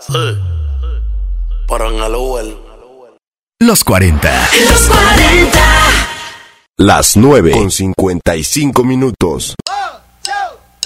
Sí. Pero en el Uber. Los 40. Los 40. Las 9:55.